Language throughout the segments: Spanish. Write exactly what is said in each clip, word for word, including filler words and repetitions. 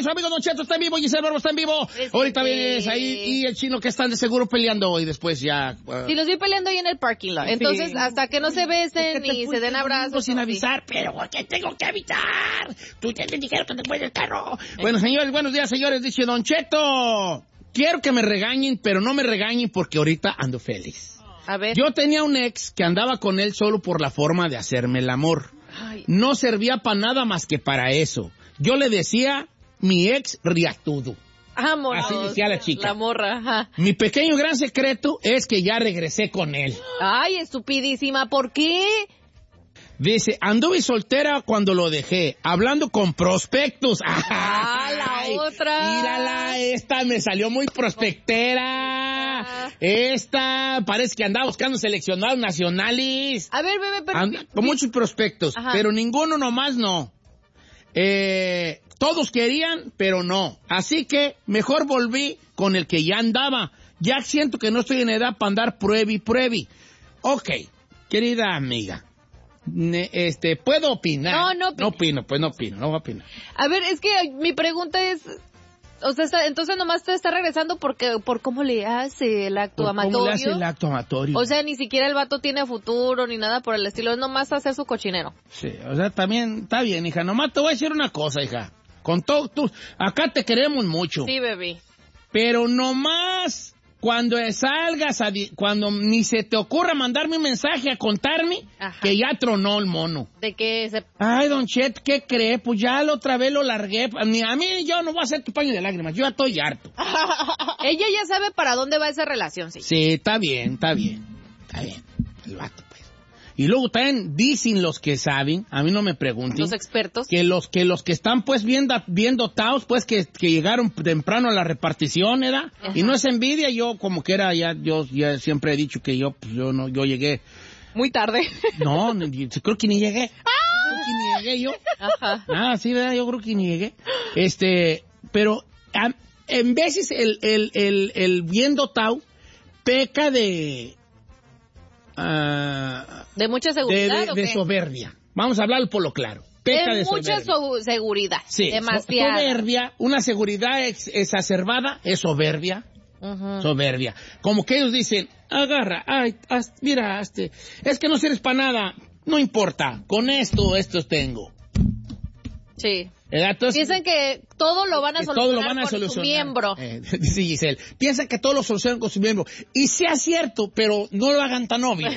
amigos, Don Cheto está en vivo, Giselle Barbo está en vivo. Sí, ahorita sí. Vienes ahí y el chino que están de seguro peleando hoy, después ya... Uh... Sí, los vi peleando ahí en el parking lot. Entonces, sí. hasta que no se besen ni se den abrazos. Sin avisar, pero ¿por qué tengo que avisar? Tú te dijeron que te puedes el carro. Eh. Bueno, señores, buenos días, señores. Dice Don Cheto, quiero que me regañen, pero no me regañen porque ahorita ando feliz. A ver. Yo tenía un ex que andaba con él solo por la forma de hacerme el amor. Ay. No servía para nada más que para eso. Yo le decía, mi ex riatudo. Vámonos. Así decía la chica. La morra, ajá. Mi pequeño gran secreto es que ya regresé con él. Ay, estupidísima, ¿por qué? Dice, anduve soltera cuando lo dejé, hablando con prospectos. Ah, la otra. Mírala, esta me salió muy prospectera. Ah. Esta parece que andaba buscando seleccionados nacionales. A ver, bebé, pero... And, con muchos prospectos, ajá. Pero ninguno nomás no. Eh, todos querían, pero no. Así que mejor volví con el que ya andaba. Ya siento que no estoy en edad para andar pruebe y pruebe. Ok, querida amiga. Este, ¿puedo opinar? No, no opino. No opino, pues no opino, no opino. A ver, es que mi pregunta es, o sea, está, entonces nomás te está regresando porque, por cómo le hace el acto ¿Por amatorio. ¿Cómo le hace el acto amatorio? O sea, ni siquiera el vato tiene futuro ni nada por el estilo, es nomás hacer su cochinero. Sí, o sea, también, está bien, hija, nomás te voy a decir una cosa, hija. Con todo, tú, acá te queremos mucho. Sí, bebé. Pero nomás... Cuando salgas, a di- cuando ni se te ocurra mandarme un mensaje a contarme, ajá, que ya tronó el mono. ¿De qué se...? Ay, Don Chet, ¿qué cree? Pues ya la otra vez lo largué. Ni a mí yo no voy a hacer tu paño de lágrimas, yo ya estoy harto. Ella ya sabe para dónde va esa relación, sí. Sí, está bien, está bien, está bien, el vato, pues. Y luego también dicen los que saben, a mí no me pregunten. Los expertos. Que los que los que están pues bien, da, bien dotados, pues que, que llegaron temprano a la repartición, ¿verdad? Ajá. Y no es envidia, yo como que era, ya, yo ya siempre he dicho que yo, pues yo no, yo llegué. Muy tarde. No, creo que ni llegué. ¡Ah! Creo que ni llegué yo. Ajá. Ah, sí, ¿verdad? Yo creo que ni llegué. Este, pero a, en veces el, el, el, el bien dotado peca de... Uh, de mucha seguridad. De, de, de soberbia. Vamos a hablar por lo claro. Peca de, de mucha soberbia. So- seguridad. Sí, demasiada. Soberbia, una seguridad ex- exacerbada es soberbia. Uh-huh. Soberbia. Como que ellos dicen, agarra, ay, haz, mira, este, es que no sirves para nada. No importa, con esto, esto tengo. Sí. Entonces, piensan que todo lo van a solucionar todo lo van a con solucionar. su miembro. Eh, dice Giselle, piensan que todo lo solucionan con su miembro. Y sea cierto, pero no lo hagan tan obvio.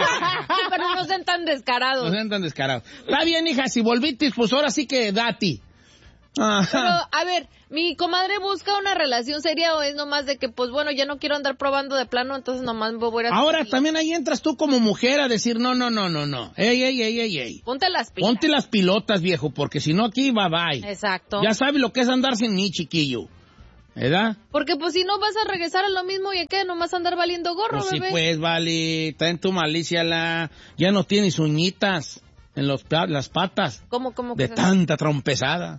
Pero no sean tan descarados. No sean tan descarados. Está bien, hija, si volviste, pues ahora sí que date. Ajá. Pero, a ver, mi comadre busca una relación seria o es nomás de que, pues bueno, ya no quiero andar probando de plano, entonces nomás me voy a... Ahora aquí. También ahí entras tú como mujer a decir, no, no, no, no, no. Ey, ey, ey, ey, ey. Ponte las pilas. Ponte las pilotas, viejo, porque si no aquí, bye bye. Exacto. Ya sabes lo que es andar sin mí, chiquillo. ¿Verdad? Porque pues si no vas a regresar a lo mismo y ¿qué? Nomás andar valiendo gorro, pues bebé. Sí, pues, vale. Está en tu malicia la... Ya no tienes uñitas en los, las patas. ¿Cómo, cómo? De tanta trompezada.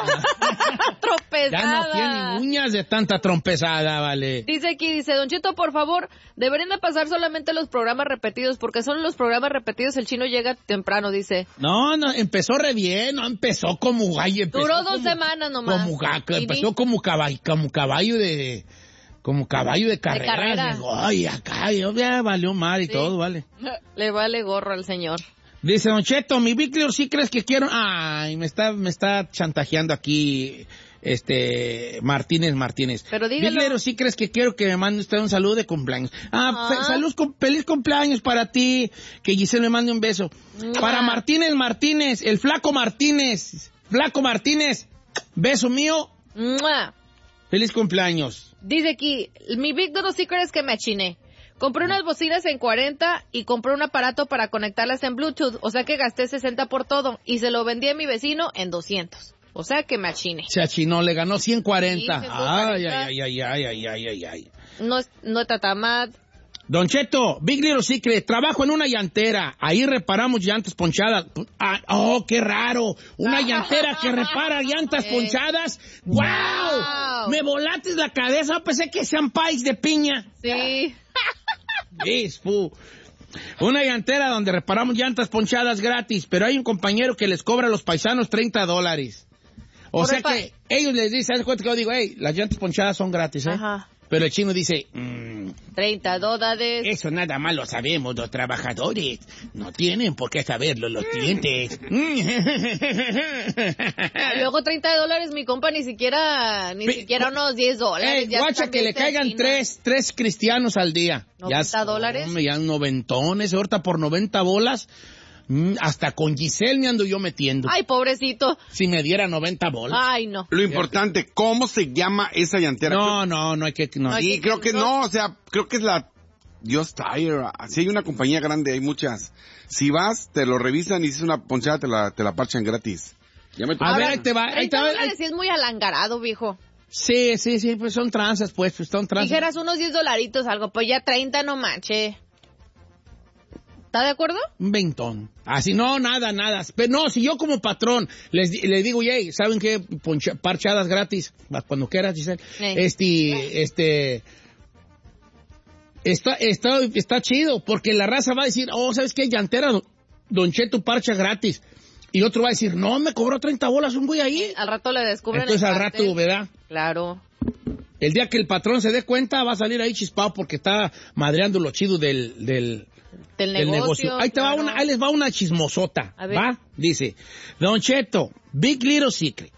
Ah, trompezada. Ya no tienen uñas de tanta trompezada, vale. Dice aquí, dice, Don Cheto, por favor, deberían de pasar solamente los programas repetidos, porque son los programas repetidos, el chino llega temprano, dice. No, no, empezó re bien, no, empezó como gallo. Empezó Duró dos como, semanas nomás. Como, empezó como caballo, como caballo de... Como caballo de carrera. De carrera. Digo, ay, acá, yo ya valió mal y sí. Todo, vale. Le vale gorro al señor. Dice Don Cheto, mi Víctor, ¿sí crees que quiero? Ay, me está, me está chantajeando aquí, este, Martínez Martínez. Pero dígalo. Víctor, ¿sí crees que quiero que me mande usted un saludo de cumpleaños? Ah, ah. Fe, salud, feliz cumpleaños para ti, que Giselle me mande un beso. ¡Mua! Para Martínez Martínez, el flaco Martínez, flaco Martínez, beso mío. ¡Mua! Feliz cumpleaños. Dice aquí, mi Víctor, ¿sí crees que me achiné? Compré unas bocinas en cuarenta y compré un aparato para conectarlas en Bluetooth. O sea que gasté sesenta por todo. Y se lo vendí a mi vecino en doscientos. O sea que me achiné. Se achinó, le ganó ciento cuarenta. Sí, ay, ay, ay, ay, ay, ay, ay, ay. No, no está tan mal. Don Cheto, Big Little Secret, trabajo en una llantera. Ahí reparamos llantas ponchadas. Ah, oh, qué raro. Una llantera que repara llantas eh. ponchadas. ¡Wow! wow. Me volaste la cabeza. Pensé que sean pais de piña. Sí. Bispu. Una llantera donde reparamos llantas ponchadas gratis, pero hay un compañero que les cobra a los paisanos treinta dólares. O sea que ellos les dicen, ¿sabes cuenta que yo digo, hey, las llantas ponchadas son gratis, eh? Ajá. Pero el chino dice, mmm, treinta dólares. Eso nada más lo sabemos los trabajadores. No tienen por qué saberlo los clientes. Luego treinta dólares, mi compa, ni siquiera, ni P siquiera unos diez dólares. Eh, guacha, que le caigan tres, tres cristianos al día. ¿noventa dólares? Hombre, ya noventones, ahorita por noventa bolas. Hasta con Giselle me ando yo metiendo. Ay, pobrecito. Si me diera noventa bolas. Ay, no. Lo importante, ¿cómo se llama esa llantera? No, no, no hay que... No. Sí, creo que no, o sea, creo que es la Dios Tire. Si hay una compañía grande, hay muchas. Si vas, te lo revisan y si es una ponchada, te la, te la parchan gratis. Ya me a ver, ahí te va. Ahí te va. Ahí... sí es muy alangarado, viejo. Sí, sí, sí, pues son tranzas, pues, pues son tranzas. Dijeras unos diez dolaritos algo, pues ya treinta no manche. ¿Está de acuerdo? Un veintón. Así, no, nada, nada. Pero no, si yo como patrón les, les digo, hey, ¿saben qué? Poncha, parchadas gratis, cuando quieras, Giselle. Sí. Este, este, está, está, está chido, porque la raza va a decir, oh, ¿sabes qué? Llantera, Don Cheto, parcha gratis. Y otro va a decir, no, me cobró treinta bolas un güey ahí. Al rato le descubren. Entonces al rato, ¿verdad? Claro. El día que el patrón se dé cuenta, va a salir ahí chispado porque está madreando lo chido del, del, del negocio. negocio. Ahí, te claro. va una, ahí les va una chismosota. ¿Va? Dice, Don Cheto, Big Little Secret.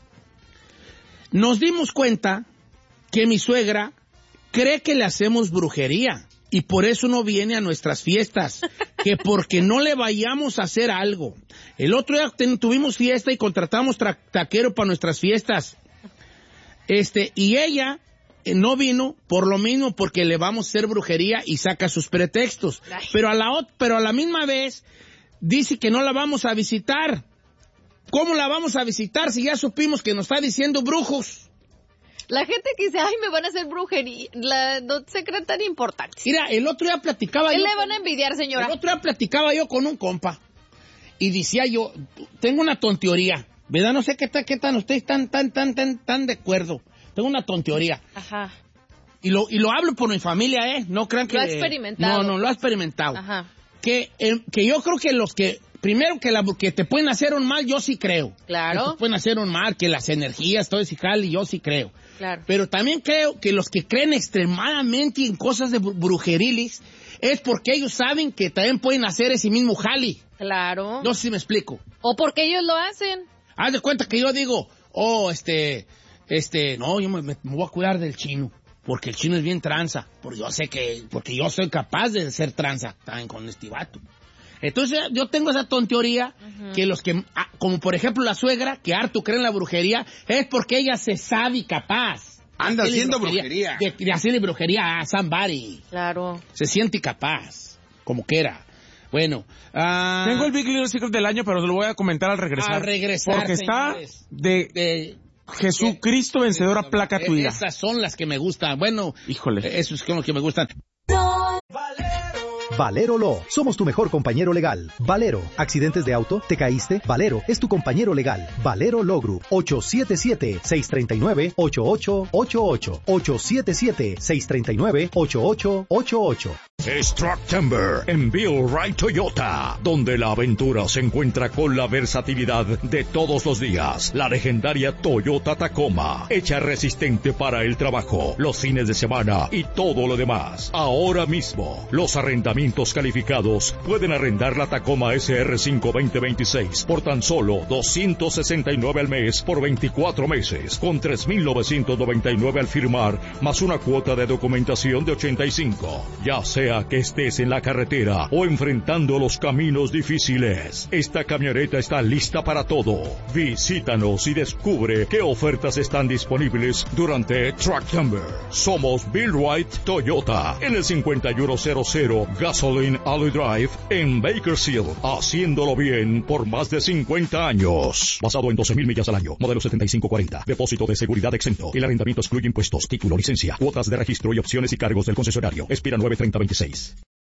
Nos dimos cuenta que mi suegra cree que le hacemos brujería y por eso no viene a nuestras fiestas, que porque no le vayamos a hacer algo. El otro día tuvimos fiesta y contratamos tra taquero para nuestras fiestas. Este, y ella no vino por lo mismo, porque le vamos a hacer brujería y saca sus pretextos. Ay. Pero a la pero a la misma vez dice que no la vamos a visitar. ¿Cómo la vamos a visitar si ya supimos que nos está diciendo brujos? La gente que dice, ay, me van a hacer brujería, la, no se creen tan importantes. Mira, el otro día platicaba ¿Qué yo... le van a envidiar, señora? El otro día platicaba yo con un compa y decía yo, tengo una tonteoría, ¿verdad? No sé qué, qué tan ustedes están tan, tan, tan, tan de acuerdo. Tengo una tonteoría. Ajá. Y lo, y lo hablo por mi familia, ¿eh? No crean que... Lo ha experimentado. No, no, lo ha experimentado. Ajá. Que, eh, que yo creo que los que... Primero, que, la, que te pueden hacer un mal, yo sí creo. Claro. Que te pueden hacer un mal, que las energías, todo ese jale, yo sí creo. Claro. Pero también creo que los que creen extremadamente en cosas de brujerilis es porque ellos saben que también pueden hacer ese mismo jale. Claro. No sé si me explico. O porque ellos lo hacen. Haz de cuenta que yo digo, oh, este, este, no, yo me, me voy a cuidar del chino, porque el chino es bien tranza, porque yo sé que, porque yo soy capaz de ser tranza también con este vato. Entonces yo tengo esa tonteoría, uh-huh. que los que, como por ejemplo la suegra, que harto cree en la brujería, es porque ella se sabe y capaz. Anda haciendo brujería. De, de hacerle brujería a somebody. Claro. Se siente capaz, como quiera. Bueno. Uh, Tengo el Big Little Secret del año, pero lo voy a comentar al regresar. Al regresar, porque señores. Está de... de Jesucristo vencedor a placa tuya. Esas son las que me gustan. Bueno, híjole, esos son los que me gustan. Valero Law. Somos tu mejor compañero legal. Valero. ¿Accidentes de auto? ¿Te caíste? Valero es tu compañero legal. Valero Law Group. ocho siete siete, seis tres nueve, ocho ocho ocho ocho. ocho siete siete, seis tres nueve, ocho ocho ocho ocho. Es Trucktember en Bill Wright Toyota, donde la aventura se encuentra con la versatilidad de todos los días. La legendaria Toyota Tacoma, hecha resistente para el trabajo, los fines de semana y todo lo demás. Ahora mismo, los arrendamientos calificados pueden arrendar la Tacoma S R cinco veinte veintiséis por tan solo doscientos sesenta y nueve al mes por veinticuatro meses, con tres mil novecientos noventa y nueve al firmar, más una cuota de documentación de ochenta y cinco. Ya sea que estés en la carretera o enfrentando los caminos difíciles, esta camioneta está lista para todo. Visítanos y descubre qué ofertas están disponibles durante Trucktember. Somos Bill Wright Toyota en el cincuenta y uno cero cero Gasoline Alley Drive en Bakersfield, haciéndolo bien por más de cincuenta años. Basado en doce mil millas al año, modelo setenta y cinco cuarenta, depósito de seguridad exento. El arrendamiento excluye impuestos, título, licencia, cuotas de registro y opciones y cargos del concesionario. Expira nueve treinta veintiséis.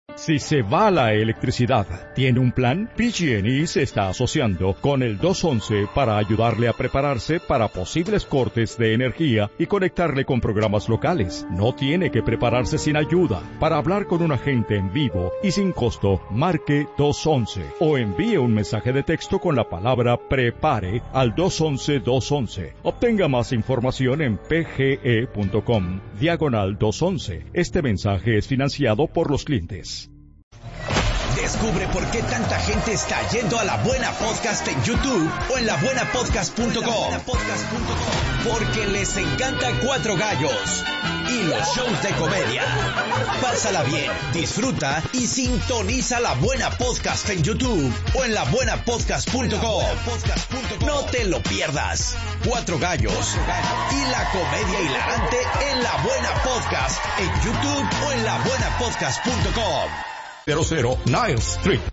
Si se va la electricidad, ¿tiene un plan? P G and E se está asociando con el dos once para ayudarle a prepararse para posibles cortes de energía y conectarle con programas locales. No tiene que prepararse sin ayuda. Para hablar con un agente en vivo y sin costo, marque dos once o envíe un mensaje de texto con la palabra PREPARE al dos once dos once. Obtenga más información en pge.com diagonal dos once. Este mensaje es financiado por los clientes. Descubre por qué tanta gente está yendo a La Buena Podcast en YouTube o en la buena podcast punto com. Porque les encanta Cuatro Gallos y los shows de comedia. Pásala bien, disfruta y sintoniza La Buena Podcast en YouTube o en la buena podcast punto com. No te lo pierdas. Cuatro Gallos y la comedia hilarante en La Buena Podcast en YouTube o en la buena podcast punto com. cero cero Niles Street.